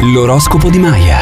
L'oroscopo di Maya.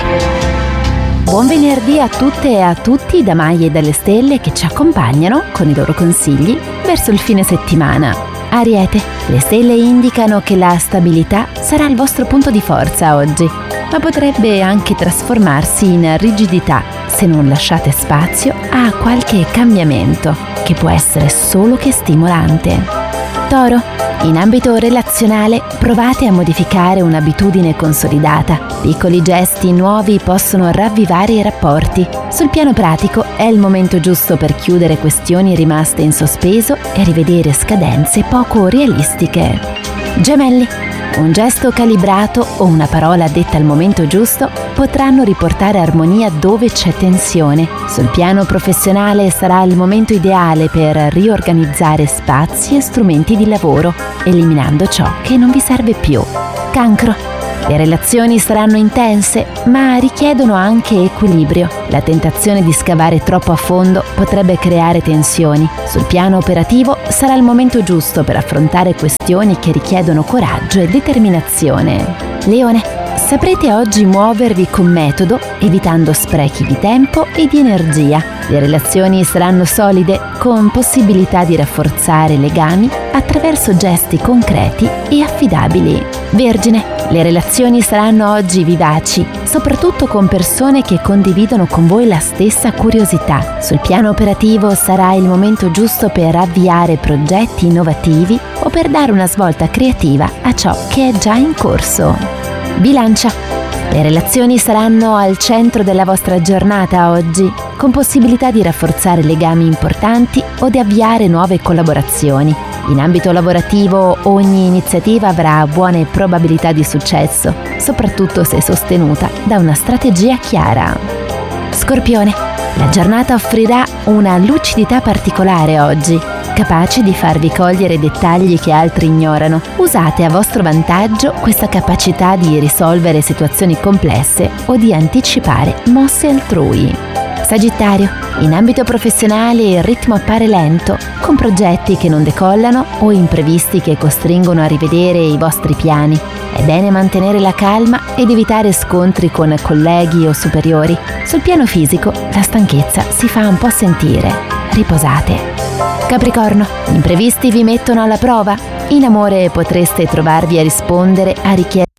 Buon venerdì a tutte e a tutti da Maya e dalle stelle che ci accompagnano con i loro consigli verso il fine settimana. Ariete, le stelle indicano che la stabilità sarà il vostro punto di forza oggi, ma potrebbe anche trasformarsi in rigidità se non lasciate spazio a qualche cambiamento che può essere solo che stimolante. Toro, in ambito relazionale provate a modificare un'abitudine consolidata. Piccoli gesti nuovi possono ravvivare i rapporti. Sul piano pratico è il momento giusto per chiudere questioni rimaste in sospeso e rivedere scadenze poco realistiche. Gemelli, un gesto calibrato o una parola detta al momento giusto potranno riportare armonia dove c'è tensione. Sul piano professionale sarà il momento ideale per riorganizzare spazi e strumenti di lavoro, eliminando ciò che non vi serve più. Cancro. Le relazioni saranno intense, ma richiedono anche equilibrio. La tentazione di scavare troppo a fondo potrebbe creare tensioni. Sul piano operativo sarà il momento giusto per affrontare questioni che richiedono coraggio e determinazione. Leone. Saprete oggi muovervi con metodo, evitando sprechi di tempo e di energia. Le relazioni saranno solide, con possibilità di rafforzare legami attraverso gesti concreti e affidabili. Vergine. Le relazioni saranno oggi vivaci, soprattutto con persone che condividono con voi la stessa curiosità. Sul piano operativo sarà il momento giusto per avviare progetti innovativi o per dare una svolta creativa a ciò che è già in corso. Bilancia. Le relazioni saranno al centro della vostra giornata oggi, con possibilità di rafforzare legami importanti o di avviare nuove collaborazioni. In ambito lavorativo ogni iniziativa avrà buone probabilità di successo, soprattutto se sostenuta da una strategia chiara. Scorpione. La giornata offrirà una lucidità particolare oggi, capace di farvi cogliere dettagli che altri ignorano. Usate a vostro vantaggio questa capacità di risolvere situazioni complesse o di anticipare mosse altrui. Sagittario. In ambito professionale il ritmo appare lento, con progetti che non decollano o imprevisti che costringono a rivedere i vostri piani. È bene mantenere la calma ed evitare scontri con colleghi o superiori. Sul piano fisico la stanchezza si fa un po' sentire. Riposate. Capricorno, gli imprevisti vi mettono alla prova. In amore potreste trovarvi a rispondere a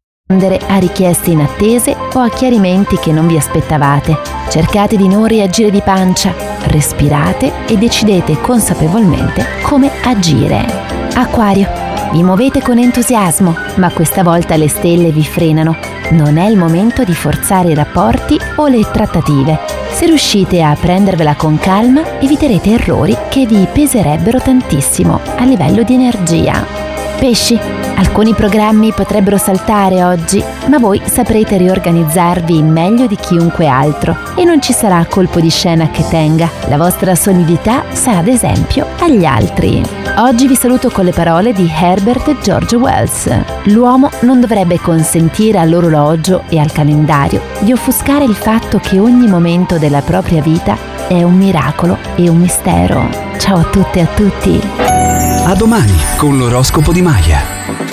richieste inattese o a chiarimenti che non vi aspettavate. Cercate di non reagire di pancia, respirate e decidete consapevolmente come agire. Acquario, vi muovete con entusiasmo, ma questa volta le stelle vi frenano. Non è il momento di forzare i rapporti o le trattative. Se riuscite a prendervela con calma, eviterete errori che vi peserebbero tantissimo a livello di energia. Pesci, alcuni programmi potrebbero saltare oggi, ma voi saprete riorganizzarvi meglio di chiunque altro e non ci sarà colpo di scena che tenga. La vostra solidità sarà d'esempio agli altri. Oggi vi saluto con le parole di Herbert George Wells. L'uomo non dovrebbe consentire all'orologio e al calendario di offuscare il fatto che ogni momento della propria vita è un miracolo e un mistero. Ciao a tutte e a tutti. A domani con l'oroscopo di Maya.